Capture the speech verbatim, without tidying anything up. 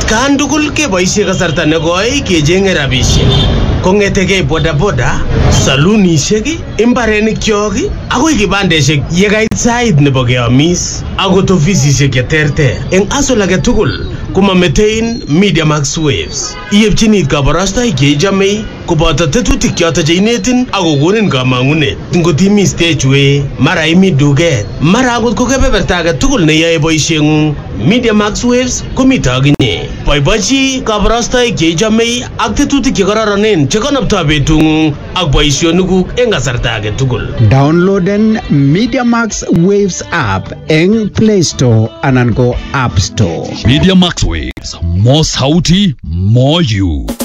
Atkan tugul keboisie kasarta negoi kechenge rabisiek. Kongetege boda boda, salunisiek, imbarenik kyok, akoi kibandesiek yekait sait nebo keamis, akot ofisisiek cheterter. Eng asol age tugul, kumametein Media Max Waves. Iyepchinit kabarastoik cheichome koboto tetutik choto cheinetin akokonin kamangunet. Ngot imi stage way, mara imi duket, mara akot ko kebeberta age tugul neyoe boisiengung, Media Max Waves komito akinye. Boibochi kabarastoik cheichome ak tetutik chekororonen chekonoptoi betungung ak boisionikuk eng kasarta age tugul. Downloaden Media Max Waves app eng Play Store anan ko App Store. Media Max Waves, more sauti, more you.